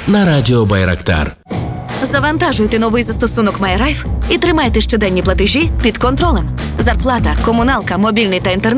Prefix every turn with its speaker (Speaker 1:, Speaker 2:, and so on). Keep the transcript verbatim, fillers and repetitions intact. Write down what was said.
Speaker 1: на радіо Байрактар.
Speaker 2: Завантажуйте новий застосунок MyRife і тримайте щоденні платежі під контролем. Зарплата, комуналка, мобільний та інтернет